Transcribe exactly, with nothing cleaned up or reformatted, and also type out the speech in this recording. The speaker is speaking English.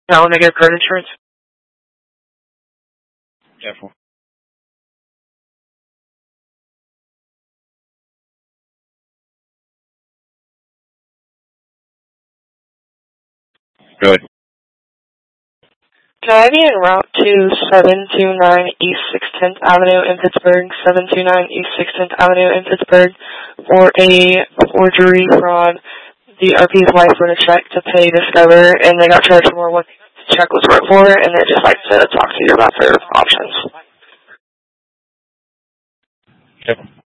How negative credit insurance? Careful. Good. Can I be en route to seven two nine East six tenth Avenue in Pittsburgh, seven two nine East six tenth Avenue in Pittsburgh, for a forgery fraud? The R P's wife wrote a check to pay Discover, and they got charged for what the check was wrote for, and they'd just like to talk to you about their options. Careful.